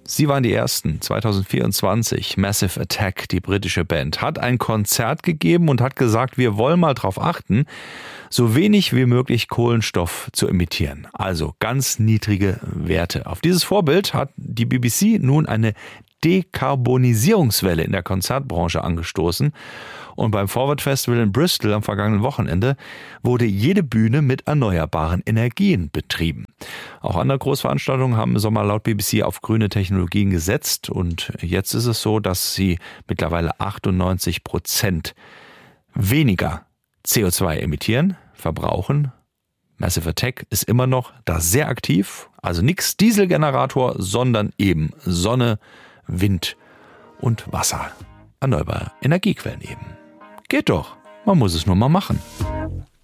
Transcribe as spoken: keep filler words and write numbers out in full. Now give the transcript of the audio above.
Sie waren die Ersten. zwanzig vierundzwanzig, Massive Attack, die britische Band, hat ein Konzert gegeben und hat gesagt, wir wollen mal darauf achten, so wenig wie möglich Kohlenstoff zu emittieren. Also ganz niedrige Werte. Auf dieses Vorbild hat die B B C nun eine Dekarbonisierungswelle in der Konzertbranche angestoßen. Und beim Forward Festival in Bristol am vergangenen Wochenende wurde jede Bühne mit erneuerbaren Energien betrieben. Auch andere Großveranstaltungen haben im Sommer laut B B C auf grüne Technologien gesetzt. Und jetzt ist es so, dass sie mittlerweile achtundneunzig Prozent weniger C O zwei emittieren, verbrauchen. Massive Attack ist immer noch da sehr aktiv. Also nix Dieselgenerator, sondern eben Sonne, Wind und Wasser. Erneuerbare Energiequellen eben. Geht doch, man muss es nur mal machen.